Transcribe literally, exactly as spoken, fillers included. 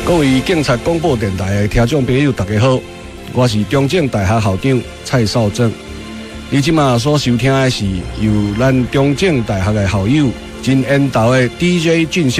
各位警察广播电台的听众朋友，大家好，我是中正大学校长蔡少正。你即马所收听的是由咱中正大学的校友真缘投的 D J 俊